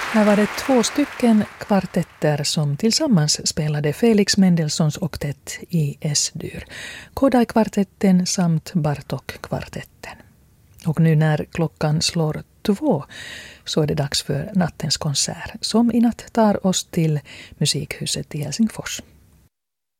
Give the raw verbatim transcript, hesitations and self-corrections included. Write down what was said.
Här var det två stycken kvartetter som tillsammans spelade Felix Mendelssohns oktett i S-dur. Kodály-kvartetten samt Bartók-kvartetten. Och nu när klockan slår två så är det dags för nattens konsert som i natt tar oss till Musikhuset i Helsingfors.